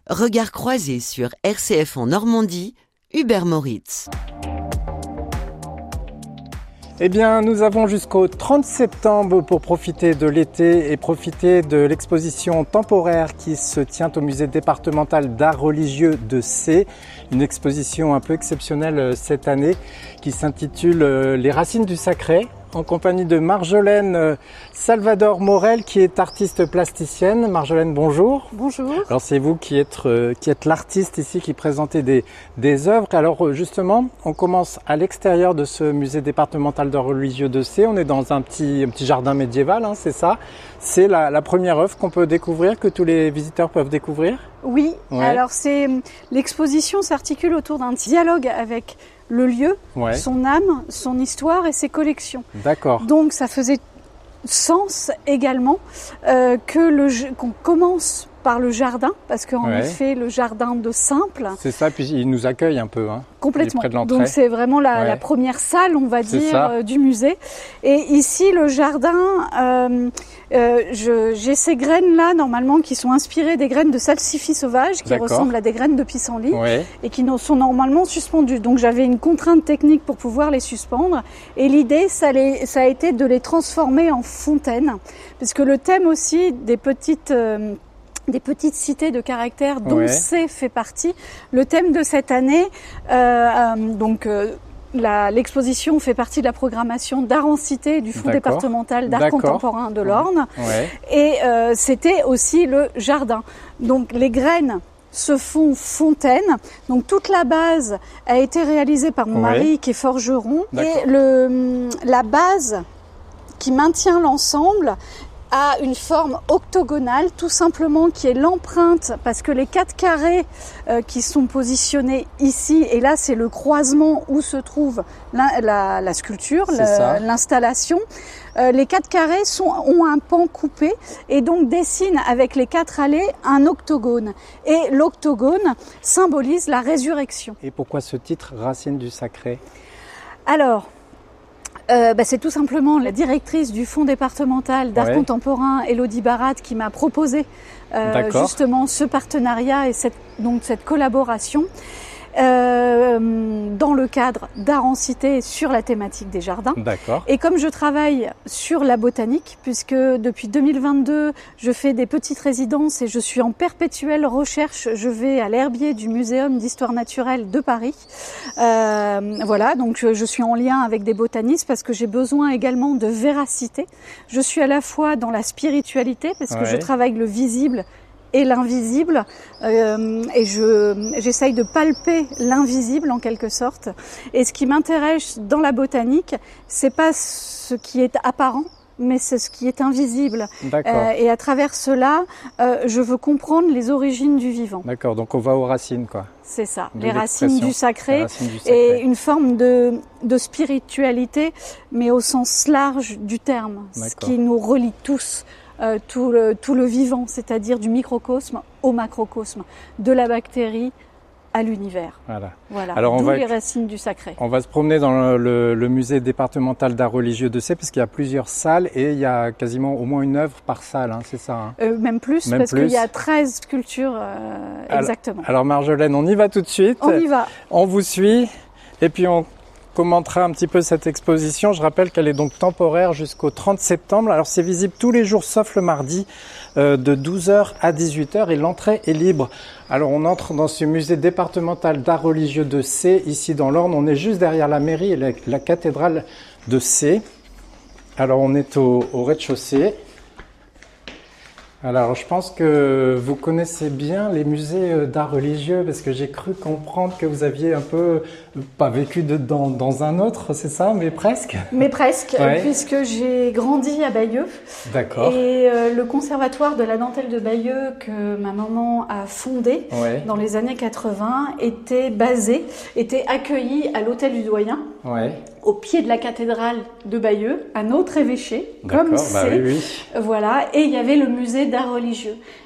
Regard croisé sur RCF en Normandie, Hubert Moritz. Eh bien, nous avons jusqu'au 30 septembre pour profiter de l'été et profiter de l'exposition temporaire qui se tient au musée départemental d'art religieux de Sées. Une exposition un peu exceptionnelle cette année qui s'intitule Les racines du sacré, en compagnie de Marjolaine Salvador Morel qui est artiste plasticienne. Marjolaine, bonjour. Bonjour. Alors c'est vous qui êtes l'artiste ici qui présentez des œuvres. Alors justement, on commence à l'extérieur de ce musée départemental d'art religieux de Sées. On est dans un petit jardin médiéval, hein, c'est ça. C'est la première œuvre qu'on peut découvrir, que tous les visiteurs peuvent découvrir. Oui, ouais. Alors l'exposition s'articule autour d'un dialogue avec le lieu, ouais. Son âme, son histoire et ses collections. D'accord. Donc ça faisait sens également qu'on commence par le jardin, parce qu'en ouais. effet le jardin de Simple. C'est ça, puis il nous accueille un peu. Hein. Complètement. Près de l'entrée. Donc c'est vraiment ouais. la première salle, on va dire, du musée. Et ici le jardin, j'ai ces graines là normalement qui sont inspirées des graines de salsifis sauvage, qui ressemblent à des graines de pissenlit, ouais. et qui sont normalement suspendues. Donc j'avais une contrainte technique pour pouvoir les suspendre. Et l'idée, ça a été de les transformer en fontaines, parce que le thème aussi des petites cités de caractère dont ouais. Sées fait partie. Le thème de cette année, l'exposition fait partie de la programmation d'art en cité du Fonds départemental d'art contemporain de l'Orne. Ouais. Et c'était aussi le jardin. Donc les graines se font fontaine. Donc toute la base a été réalisée par mon mari qui est forgeron. Et la base qui maintient l'ensemble a une forme octogonale, tout simplement, qui est l'empreinte, parce que les 4 carrés qui sont positionnés ici, et là c'est le croisement où se trouve la sculpture, l'installation, les 4 carrés ont un pan coupé et donc dessinent avec les 4 allées un octogone. Et l'octogone symbolise la résurrection. Et pourquoi ce titre, Racines du sacré ? Alors, c'est tout simplement la directrice du Fonds départemental d'art contemporain, Elodie Barat, qui m'a proposé justement ce partenariat et cette collaboration dans le cadre d'art en cité sur la thématique des jardins. D'accord. Et comme je travaille sur la botanique, puisque depuis 2022, je fais des petites résidences et je suis en perpétuelle recherche, je vais à l'herbier du Muséum d'histoire naturelle de Paris. Donc je suis en lien avec des botanistes parce que j'ai besoin également de véracité. Je suis à la fois dans la spiritualité parce que je travaille le visible et l'invisible, et j'essaye de palper l'invisible en quelque sorte. Et ce qui m'intéresse dans la botanique, c'est pas ce qui est apparent, mais c'est ce qui est invisible. Et à travers cela, je veux comprendre les origines du vivant. D'accord, donc on va aux racines, quoi. C'est ça, les racines du sacré, et une forme de spiritualité, mais au sens large du terme, ce qui nous relie tous. Tout le vivant, c'est-à-dire du microcosme au macrocosme, de la bactérie à l'univers. Voilà. Alors d'où les racines du sacré. On va se promener dans le musée départemental d'art religieux de Sées, parce qu'il y a plusieurs salles et il y a quasiment au moins une œuvre par salle, hein, c'est ça Même plus, qu'il y a 13 sculptures exactement. Alors Marjolaine, on y va tout de suite. On y va. On vous suit et puis on commentera un petit peu cette exposition. Je rappelle qu'elle est donc temporaire jusqu'au 30 septembre. Alors c'est visible tous les jours sauf le mardi de 12h à 18h et l'entrée est libre. Alors on entre dans ce musée départemental d'art religieux de Sées, ici dans l'Orne. On est juste derrière la mairie et la cathédrale de Sées. Alors on est au rez-de-chaussée. Alors, je pense que vous connaissez bien les musées d'art religieux parce que j'ai cru comprendre que vous aviez un peu, pas vécu dans un autre, c'est ça, mais presque. Mais presque, puisque j'ai grandi à Bayeux. D'accord. Et le conservatoire de la dentelle de Bayeux que ma maman a fondé dans les années 80 était accueilli à l'hôtel du Doyen. Au pied de la cathédrale de Bayeux, à notre évêché, comme c'est. Oui. Voilà, et il y avait le musée d'art religieux.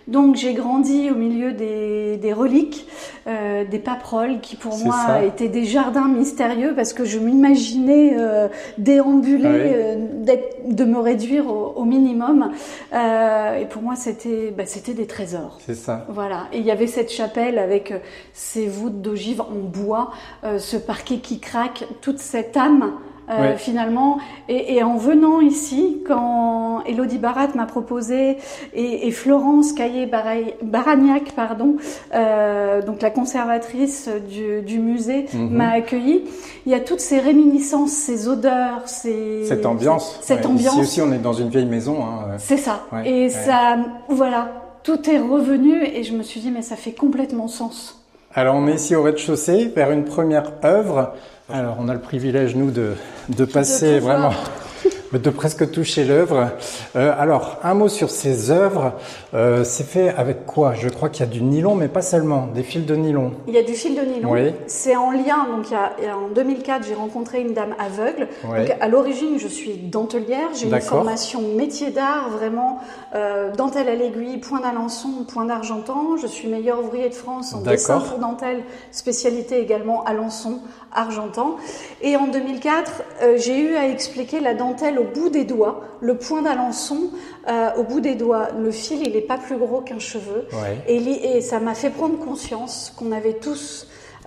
Donc j'ai grandi au milieu des reliques, des paperoles qui pour moi étaient des jardins mystérieux parce que je m'imaginais déambuler, de me réduire au minimum. Et pour moi c'était des trésors. C'est ça. Voilà. Et il y avait cette chapelle avec ces voûtes d'ogives en bois, ce parquet qui craque, toute cette âme. Finalement, et en venant ici, quand Élodie Barat m'a proposé et Florence Caillé-Baragnac, donc la conservatrice du musée, m'a accueillie, il y a toutes ces réminiscences, ces odeurs, cette ambiance. Ici aussi, on est dans une vieille maison. Hein. C'est ça. Ça, voilà, tout est revenu et je me suis dit, mais ça fait complètement sens. Alors, on est ici au rez-de-chaussée, vers une première œuvre. Alors, on a le privilège, nous, de passer vraiment, de presque toucher l'œuvre. Alors, un mot sur ces œuvres. C'est fait avec quoi? Je crois qu'il y a du nylon, mais pas seulement, des fils de nylon. Il y a du fil de nylon. Oui. C'est en lien. Donc, en 2004, j'ai rencontré une dame aveugle. Oui. Donc, à l'origine, je suis dentelière. J'ai une formation métier d'art, vraiment dentelle à l'aiguille, point d'Alençon, point d'Argentan. Je suis meilleur ouvrier de France en dessin pour dentelle, spécialité également Alençon, Argentan. Et en 2004, j'ai eu à expliquer la dentelle au bout des doigts, le point d'Alençon au bout des doigts. Le fil, il n'est pas plus gros qu'un cheveu. Et ça m'a fait prendre conscience qu'on avait tous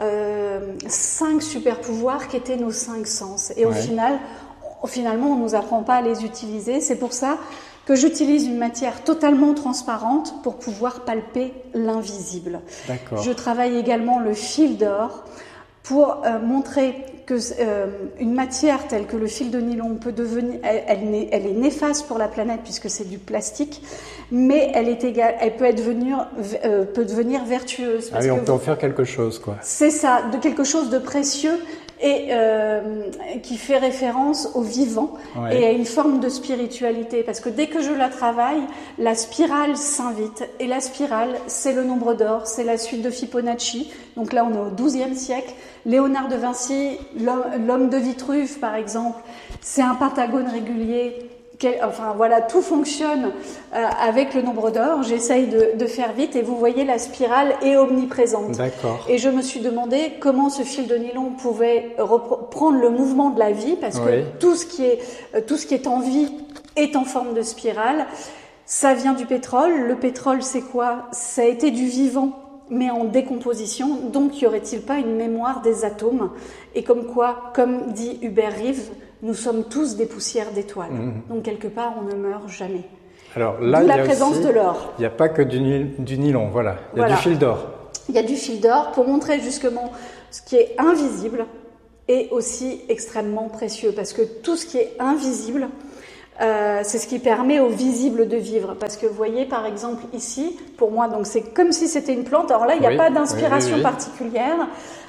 5 super pouvoirs qui étaient nos 5 sens. Et finalement, on ne nous apprend pas à les utiliser. C'est pour ça que j'utilise une matière totalement transparente pour pouvoir palper l'invisible. Je travaille également le fil d'or pour montrer que une matière telle que le fil de nylon peut devenir, elle est néfaste pour la planète puisque c'est du plastique, mais elle peut devenir vertueuse. Parce on peut en faire quelque chose, quoi. C'est ça, de quelque chose de précieux et qui fait référence au vivant et à une forme de spiritualité. Parce que dès que je la travaille, la spirale s'invite. Et la spirale, c'est le nombre d'or, c'est la suite de Fibonacci. Donc là, on est au XIIe siècle. Léonard de Vinci, l'homme de Vitruve, par exemple, c'est un pentagone régulier. Enfin voilà, tout fonctionne avec le nombre d'or. J'essaye de faire vite et vous voyez la spirale est omniprésente. Et je me suis demandé comment ce fil de nylon pouvait prendre le mouvement de la vie parce que tout ce qui est en vie est en forme de spirale. Ça vient du pétrole. Le pétrole, c'est quoi? Ça a été du vivant mais en décomposition. Donc, y aurait-il pas une mémoire des atomes? Et comme dit Hubert Reeves, nous sommes tous des poussières d'étoiles. Donc, quelque part, on ne meurt jamais. Alors là, d'où la présence de l'or. Il n'y a pas que du nylon, voilà. Il y a du fil d'or. Il y a du fil d'or pour montrer justement ce qui est invisible est aussi extrêmement précieux. Parce que tout ce qui est invisible, c'est ce qui permet au visible de vivre. Parce que vous voyez, par exemple, ici, pour moi, donc c'est comme si c'était une plante. Alors là, il n'y a pas d'inspiration particulière.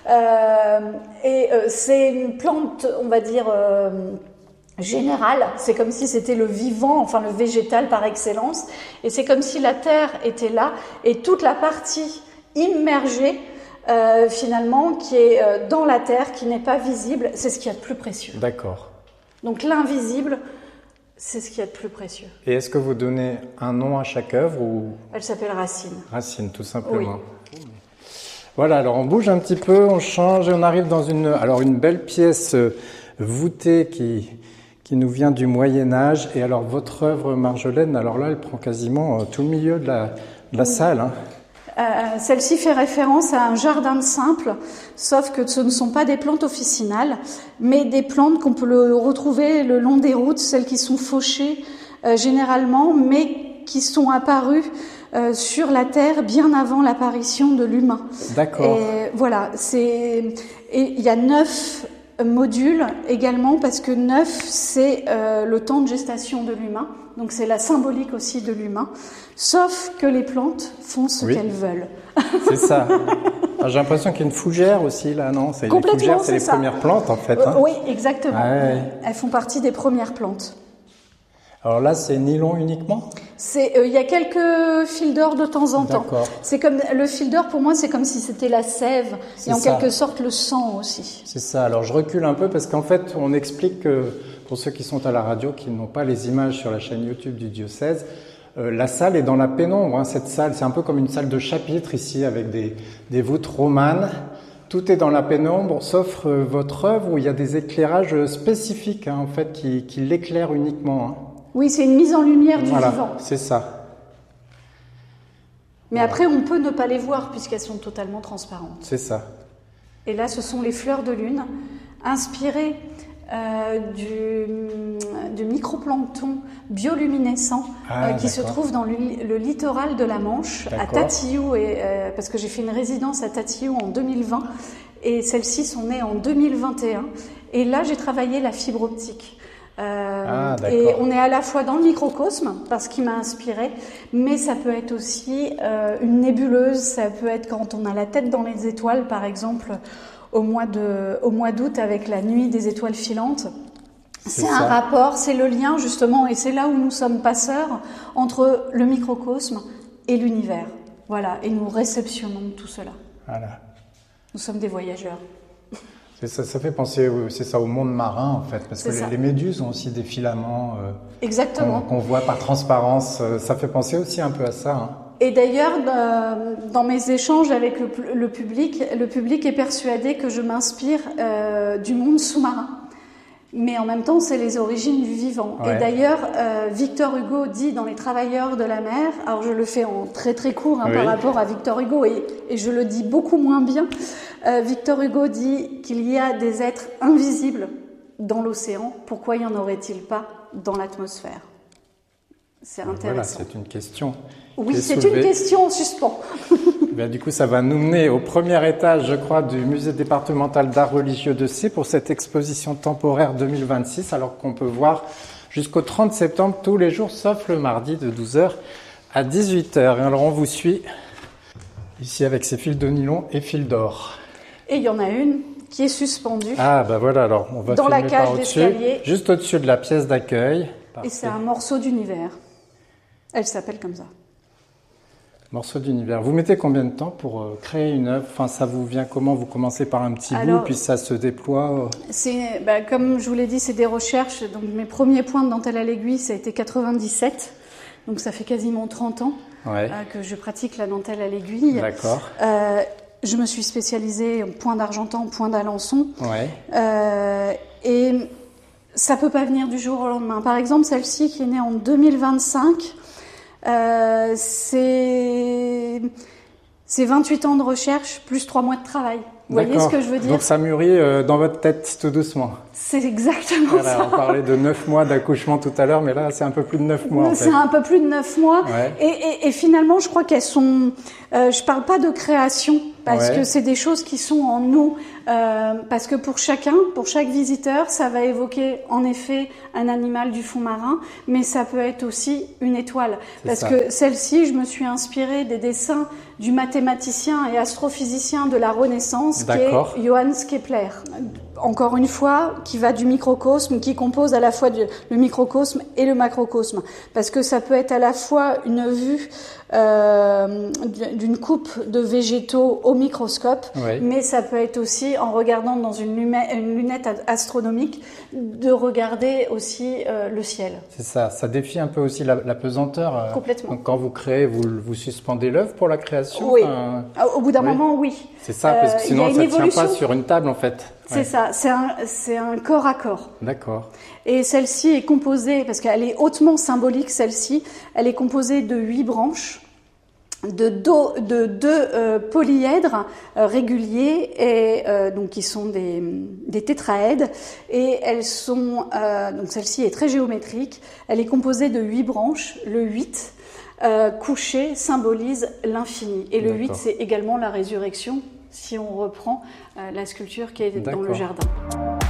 C'est une plante, on va dire, générale. C'est comme si c'était le vivant, enfin le végétal par excellence. Et c'est comme si la terre était là. Et toute la partie immergée, finalement, qui est dans la terre, qui n'est pas visible, c'est ce qu'il y a de plus précieux. D'accord. Donc l'invisible, c'est ce qu'il y a de plus précieux. Et est-ce que vous donnez un nom à chaque œuvre ou... Elle s'appelle Racine. Racine, tout simplement. Oui. Voilà, alors on bouge un petit peu, on change et on arrive dans une belle pièce voûtée qui nous vient du Moyen-Âge. Et alors votre œuvre, Marjolaine, alors là, elle prend quasiment tout le milieu de la salle. Hein. Celle-ci fait référence à un jardin de simple, sauf que ce ne sont pas des plantes officinales, mais des plantes qu'on peut retrouver le long des routes, celles qui sont fauchées généralement, mais qui sont apparues sur la Terre bien avant l'apparition de l'humain. D'accord. Et voilà, il y a 9 modules également, parce que 9, c'est le temps de gestation de l'humain. Donc c'est la symbolique aussi de l'humain, sauf que les plantes font ce qu'elles veulent. C'est ça. Alors, j'ai l'impression qu'il y a une fougère aussi là, non? Les fougères, c'est les premières plantes en fait. Hein. Oui, exactement. Elles font partie des premières plantes. Alors là, c'est nylon uniquement? Il y a quelques fils d'or de temps en temps. D'accord. C'est comme le fil d'or pour moi, c'est comme si c'était la sève et en quelque sorte le sang aussi. C'est ça. Alors je recule un peu parce qu'en fait, on explique que pour ceux qui sont à la radio, qui n'ont pas les images sur la chaîne YouTube du diocèse, La salle est dans la pénombre, hein, cette salle, c'est un peu comme une salle de chapitre ici avec des voûtes romanes. Tout est dans la pénombre, sauf votre œuvre où il y a des éclairages spécifiques en fait qui l'éclairent uniquement. Hein. Oui, c'est une mise en lumière du Voilà, vivant. c'est ça. Mais après, on peut ne pas les voir puisqu'elles sont totalement transparentes. C'est ça. Et là, ce sont les fleurs de lune, inspirées du microplancton bioluminescent qui se trouve dans le littoral de la Manche, à Tatillou, parce que j'ai fait une résidence à Tatillou en 2020, et celles-ci sont nées en 2021. Et là, j'ai travaillé la fibre optique. Et on est à la fois dans le microcosme, parce qu'il m'a inspiré, mais ça peut être aussi une nébuleuse, ça peut être quand on a la tête dans les étoiles, par exemple, au mois d'août avec la nuit des étoiles filantes. C'est un rapport, c'est le lien justement, et c'est là où nous sommes passeurs entre le microcosme et l'univers. Voilà, et nous réceptionnons tout cela. Voilà. Nous sommes des voyageurs. Ça fait penser, c'est ça, au monde marin en fait, parce que les méduses ont aussi des filaments qu'on voit par transparence. Ça fait penser aussi un peu à ça. Hein. Et d'ailleurs, dans mes échanges avec le public est persuadé que je m'inspire du monde sous-marin. Mais en même temps, c'est les origines du vivant. Ouais. Et d'ailleurs, Victor Hugo dit dans Les Travailleurs de la mer, alors je le fais en très très court par rapport à Victor Hugo, et je le dis beaucoup moins bien, Victor Hugo dit qu'il y a des êtres invisibles dans l'océan. Pourquoi y en aurait-il pas dans l'atmosphère ? C'est intéressant. Voilà, c'est une question. Oui, c'est une question en suspens. Bien, du coup, ça va nous mener au premier étage, je crois, du musée départemental d'art religieux de C pour cette exposition temporaire 2026, alors qu'on peut voir jusqu'au 30 septembre tous les jours, sauf le mardi de 12h à 18h. Et alors, on vous suit ici avec ces fils de nylon et fils d'or. Et il y en a une qui est suspendue. Ah, bah voilà, alors on va dans filmer la cage par au-dessus, d'escalier. juste au-dessus de la pièce d'accueil. Et c'est un morceau d'univers. Elle s'appelle comme ça. Morceau d'univers. Vous mettez combien de temps pour créer une œuvre ? Enfin, ça vous vient comment ? Vous commencez par un petit bout, puis ça se déploie Comme je vous l'ai dit, c'est des recherches. Donc, mes premiers points de dentelle à l'aiguille, ça a été 97. Donc, ça fait quasiment 30 ans que je pratique la dentelle à l'aiguille. D'accord. Je me suis spécialisée en point d'Argentan, point d'Alençon. Ouais. Et ça peut pas venir du jour au lendemain. Par exemple, celle-ci qui est née en 2025, c'est 28 ans de recherche plus 3 mois de travail. Vous voyez ce que je veux dire ? Donc ça mûrit dans votre tête tout doucement. C'est exactement ça. On parlait de 9 mois d'accouchement tout à l'heure, mais là c'est un peu plus de 9 mois. C'est un peu plus de 9 mois. Ouais. Et finalement, je crois qu'elles sont... je parle pas de création, parce que c'est des choses qui sont en nous. Parce que pour chaque visiteur, ça va évoquer en effet un animal du fond marin, mais ça peut être aussi une étoile. Que celle-ci, je me suis inspirée des dessins du mathématicien et astrophysicien de la Renaissance, qui est Johannes Kepler. Encore une fois, qui va du microcosme, qui compose à la fois le microcosme et le macrocosme. Parce que ça peut être à la fois une vue d'une coupe de végétaux au microscope, mais ça peut être aussi, en regardant dans une lunette astronomique, de regarder aussi le ciel. C'est ça, ça défie un peu aussi la pesanteur. Complètement. Donc quand vous créez, vous suspendez l'œuvre pour la création ? Oui, au bout d'un moment, oui. C'est ça, parce que sinon ça ne tient pas sur une table en fait. C'est ça, c'est un corps à corps. D'accord. Et celle-ci est composée, parce qu'elle est hautement symbolique, celle-ci, elle est composée de 8 branches, de 2 polyèdres réguliers, et donc qui sont des tétraèdes, et elles sont, donc celle-ci est très géométrique, elle est composée de 8 branches, le 8 couché symbolise l'infini, et le 8 c'est également la résurrection, si on reprend la sculpture qui est dans le jardin.